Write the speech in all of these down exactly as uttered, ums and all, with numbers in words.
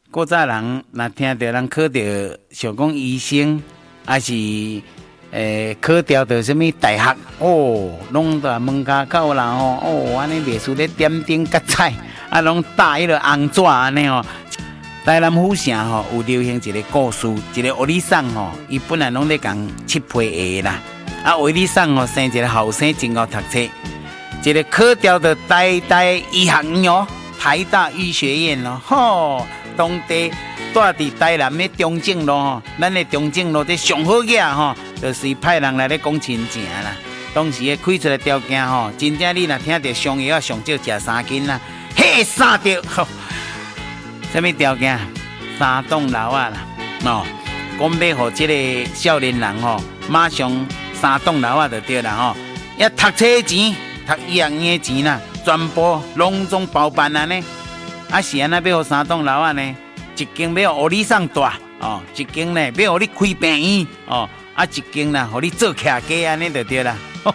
古早人若听到人考到想讲医生，还是诶考调到什么大学哦，拢在门口口啦吼，哦，安尼袂输咧点灯结彩，啊，拢戴迄个红纸安尼吼。台南府城吼有流行一个故事，一个学里桑吼，伊本来拢咧讲七批下啦，啊，学里桑吼生一个后生真好读册，一个考调到台大医学院哦，台大医学院咯，吼，当地住伫台南的中正路吼，咱的中正路这上好个吼，就是派人来咧讲亲情啦。当时的开出来条件吼，真正你若听到上药啊，上少食三斤啦，嘿，三条吼。什么条件？三栋楼啊啦，哦，讲要互这个少年人吼，马上三栋楼啊就对啦吼。要读册的钱，读医学院的钱啦，全部隆重包办安尼。啊是安那要互三栋楼啊呢？一间要互你上大哦，一间呢要互你开病院哦，啊一间啦互你做徛家安尼就对啦。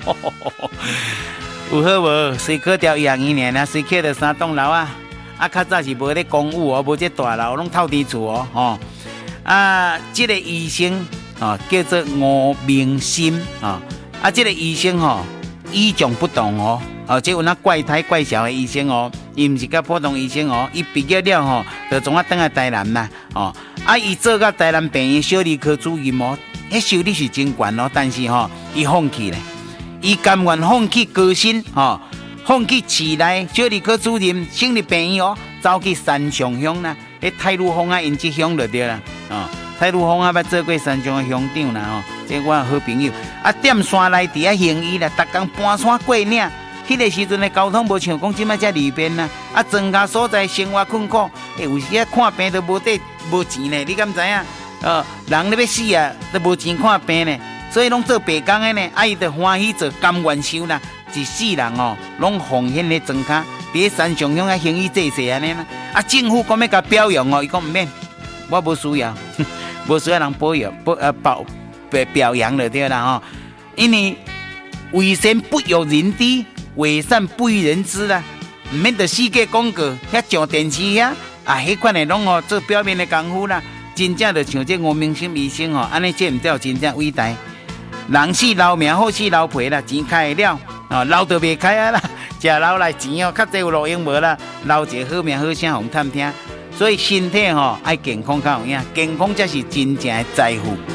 有好无？随考调医学院呢，随考到三栋楼啊。啊，较早是无咧公务哦，无这大楼，拢透地厝哦，吼、哦。啊，这个医生啊、哦，叫做吴明心啊。啊，这个医生吼、哦，与众不同哦，而且有那怪胎怪小的医生哦，伊毋是甲普通医生哦，伊毕业了吼、哦，就总啊等下台南啦，哦。啊，伊做甲台南病院小儿科主任哦，迄收入是真悬哦，但是吼、哦，伊放弃咧，伊甘愿放弃高薪吼。哦放弃市内小儿科主任成立病院哦，走去山上乡啦，迄太鲁峰啊，因这乡就对啦，哦，太鲁峰啊，捌做过山上的乡长啦，哦，这我好朋友，啊，踮山内底啊行医啦，逐工搬山过岭，迄个时阵的交通无像讲即摆遮利便啦，啊，庄稼所在生活困苦，诶，有时啊看病都无得无钱呢，你敢知影？呃，人咧要死啊，都无钱看病呢，所以拢做白工的呢，啊，伊就欢喜做，甘愿收啦。一世人哦，拢奉献咧庄稼，伫山上乡啊行医济世安尼啦。啊，政府讲要甲表扬哦，伊讲毋免，我无需要，无需要人保养、保呃保表扬就对啦吼。因为为善不欲人知，为善不欲人知啦。毋免着世界广告，遐上电视遐啊，迄款的拢哦做表面的功夫啦。真正就像这吴明心医生吼，安尼这毋叫真正伟大。人死留名，好死留皮啦，钱开了。哦，老都袂开啊啦，食老来钱哦，较济有路用无啦，留一个好名好声互探听，所以身体吼、哦、爱健康较有影，健康才是真正的财富。